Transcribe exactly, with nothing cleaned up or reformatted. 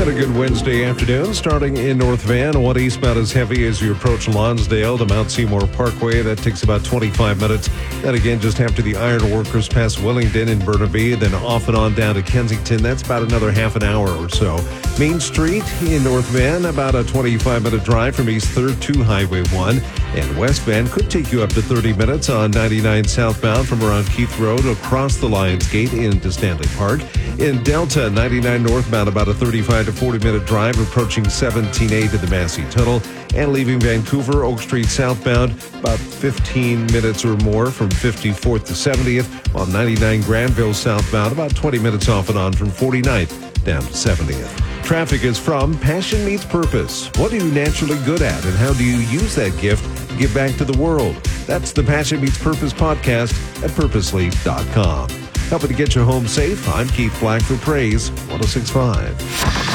And a good Wednesday afternoon, starting in North Van. One eastbound is heavy as you approach Lonsdale to Mount Seymour Parkway. That takes about twenty-five minutes. Then again, just after the iron workers past Wellington in Burnaby, then off and on down to Kensington. That's about another half an hour or so. Main Street in North Van, about a twenty-five minute drive from East third to Highway one. And West Van could take you up to thirty minutes on ninety-nine southbound from around Keith Road across the Lions Gate into Stanley Park. In Delta, ninety-nine northbound, about a thirty-five to forty minute drive approaching seventeen A to the Massey Tunnel. And leaving Vancouver, Oak Street southbound, about fifteen minutes or more from fifty-fourth to seventieth, while ninety-nine Granville southbound, about twenty minutes off and on from forty-ninth down to seventieth. Traffic is from Passion Meets Purpose. What are you naturally good at, and how do you use that gift to give back to the world? That's the Passion Meets Purpose podcast at purposely dot com. Helping to get you home safe, I'm Keith Black for Praise one oh six point five.